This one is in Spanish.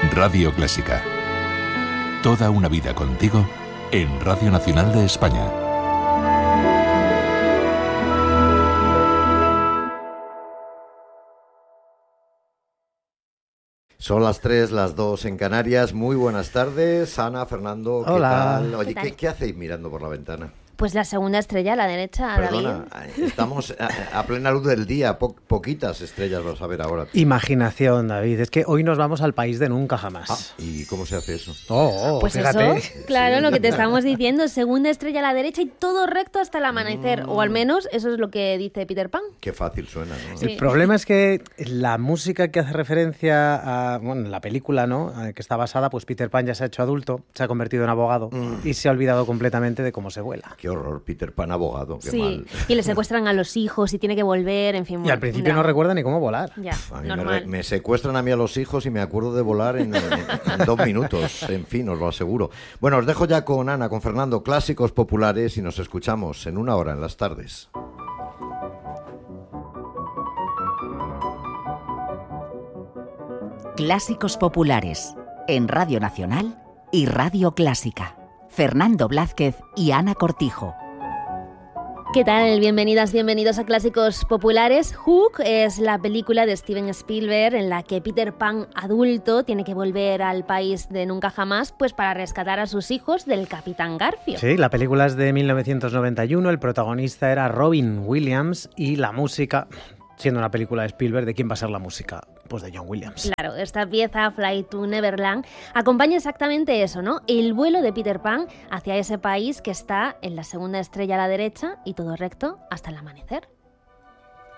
Radio Clásica. Toda una vida contigo en Radio Nacional de España. Son las 3, las 2 en Canarias. Muy buenas tardes, Ana, Fernando, ¿qué Hola. tal? Oye, ¿Qué tal? ¿qué hacéis mirando por la ventana? Pues la segunda estrella a la derecha, Perdona, David. estamos a plena luz del día, poquitas estrellas vas a ver ahora. Imaginación, David. Es que hoy nos vamos al país de nunca jamás. ¿Y cómo se hace eso? Pues fíjate. eso, claro, lo que te estamos diciendo, segunda estrella a la derecha y todo recto hasta el amanecer, o al menos eso es lo que dice Peter Pan. Qué fácil suena, ¿no? Sí. El problema es que la música que hace referencia a, bueno, la película, ¿no? Que está basada, pues Peter Pan ya se ha hecho adulto, se ha convertido en abogado y se ha olvidado completamente de cómo se vuela. Qué horror, Peter Pan abogado, qué Sí, mal. y le secuestran a los hijos y tiene que volver, en fin. Y bueno, al principio un no drama. recuerda ni cómo volar. Ya, A mí normal. me secuestran a mí a los hijos y me acuerdo de volar en 2 minutos, en fin, os lo aseguro. Bueno, os dejo ya con Ana, con Fernando, clásicos populares y nos escuchamos en una hora en las tardes. Clásicos populares en Radio Nacional y Radio Clásica. Fernando Blázquez y Ana Cortijo. ¿Qué tal? Bienvenidas, bienvenidos a Clásicos Populares. Hook es la película de Steven Spielberg en la que Peter Pan adulto tiene que volver al país de nunca jamás pues para rescatar a sus hijos del Capitán Garfio. Sí, la película es de 1991, el protagonista era Robin Williams y la música, siendo una película de Spielberg, ¿de quién va a ser la música? Pues de John Williams. Claro, esta pieza, Fly to Neverland, acompaña exactamente eso, ¿no? El vuelo de Peter Pan hacia ese país que está en la segunda estrella a la derecha y todo recto hasta el amanecer.